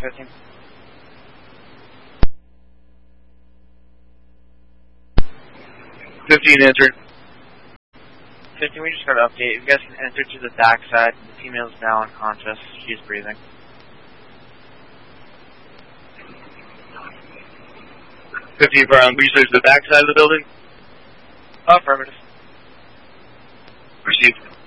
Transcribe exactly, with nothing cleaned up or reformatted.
fifteen. fifteen entered. fifteen, we just got an update. You guys can enter to the backside. The female is now unconscious. She's breathing. fifteen Brown, we search the backside of the building? Affirmative. Received.